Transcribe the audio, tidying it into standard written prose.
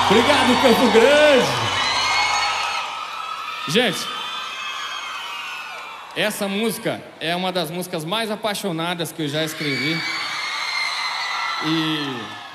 Obrigado, Campo Grande. Gente, essa música é uma das músicas mais apaixonadas que eu já escrevi. E